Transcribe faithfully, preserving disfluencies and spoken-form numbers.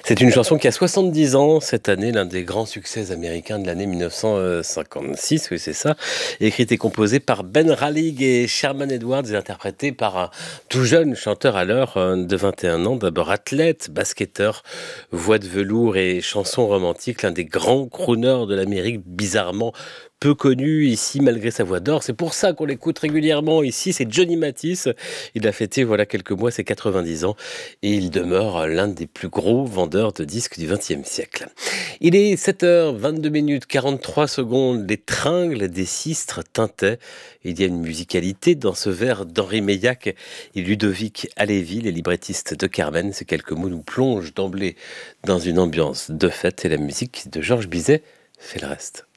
C'est une chanson qui a soixante-dix ans cette année, l'un des grands succès américains de l'année mille neuf cent cinquante-six, oui c'est ça, écrite et composée par Ben Rallig et Sherman Edwards et interprétée par un tout jeune chanteur alors euh, de vingt et un ans, d'abord athlète, basketteur, voix de velours et chanson romantique, l'un des grands crooners de l'Amérique, bizarrement peu connu ici malgré sa voix d'or. C'est pour ça qu'on l'écoute régulièrement ici. C'est Johnny Mathis. Il a fêté voilà quelques mois ses quatre-vingt-dix ans et il demeure l'un des plus gros vendeurs de disques du vingtième siècle. Il est sept heures vingt-deux minutes quarante-trois secondes. Les tringles des sistres tintaient. Il y a une musicalité dans ce vers d'Henri Meillac et Ludovic Halévy, les librettistes de Carmen. Ces quelques mots nous plongent d'emblée dans une ambiance de fête et la musique de Georges Bizet fait le reste.